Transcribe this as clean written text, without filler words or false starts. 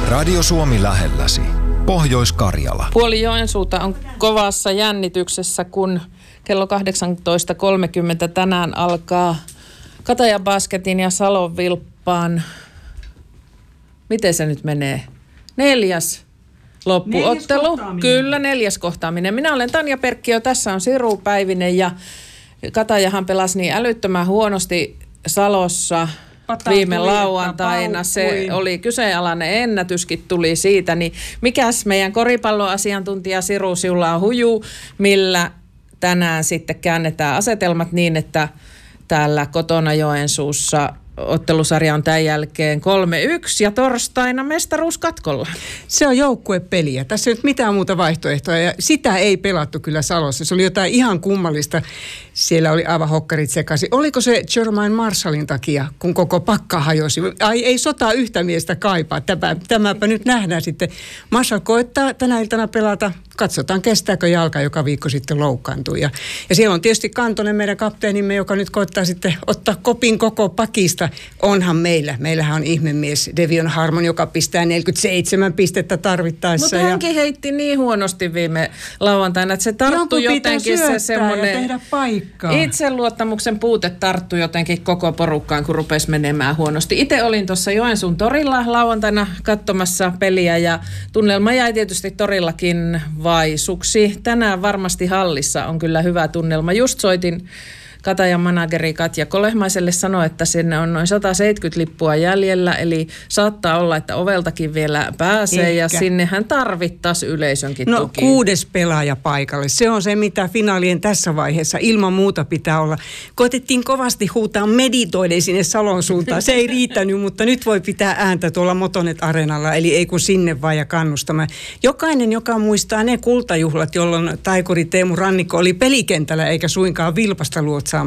Radio Suomi lähelläsi. Pohjois-Karjala. Puoli Joensuuta on kovassa jännityksessä, kun kello 18.30 tänään alkaa Katajan Basketin ja Salon Vilppaan. Miten se nyt menee? 4. loppuottelu. Kyllä, 4. kohtaaminen. Minä olen Tanja Perkkiö, tässä on Siru Päivinen ja Katajahan pelasi niin älyttömän huonosti Salossa viime lauantaina. Se oli kyseenalainen ennätyskin tuli siitä. Niin mikäs meidän koripalloasiantuntija Siru sinulla on huju, millä tänään sitten käännetään asetelmat niin, että täällä kotona Joensuussa ottelusarja on tämän jälkeen 3-1 ja torstaina mestaruus katkolla. Se on joukkuepeliä. Tässä ei ole mitään muuta vaihtoehtoa ja sitä ei pelattu kyllä Salossa. Se oli jotain ihan kummallista. Siellä oli aivan hokkarit sekaisin. Oliko se Jermaine Marshallin takia, kun koko pakka hajosi? Ai ei sotaa yhtä miestä kaipaa. Tämäpä nyt nähdään sitten. Marshall koettaa tänä iltana pelata. Katsotaan, kestääkö jalka, joka viikko sitten loukkaantui. Ja siellä on tietysti Kantonen, meidän kapteenimme, joka nyt koettaa sitten ottaa kopin koko pakista. Onhan meillähän on ihmemies Devion Harmon, joka pistää 47 pistettä tarvittaessa. Mutta hänkin heitti niin huonosti viime lauantaina, että se tarttui jotenkin se semmoinen tehdä paikkaa. Itseluottamuksen puute tarttui jotenkin koko porukkaan, kun rupesi menemään huonosti. Itse olin tuossa Joensuun torilla lauantaina katsomassa peliä ja tunnelma jäi tietysti torillakin vaisuksi. Tänään varmasti hallissa on kyllä hyvä tunnelma. Just soitin Katajan manageri Katja Kolehmaiselle, sanoi, että sinne on noin 170 lippua jäljellä, eli saattaa olla, että oveltakin vielä pääsee ja sinnehän tarvittaisiin yleisönkin tuki. 6. pelaaja paikalle. Se on se, mitä finaalien tässä vaiheessa ilman muuta pitää olla. Koetettiin kovasti huutaa meditoiden sinne Salon suuntaan. Se ei riittänyt, mutta nyt voi pitää ääntä tuolla Motonet-areenalla, eli ei kun sinne vaan ja kannustamaan. Jokainen, joka muistaa ne kultajuhlat, jolloin taikuri Teemu Rannikko oli pelikentällä eikä suinkaan Vilpasta luotsaamassa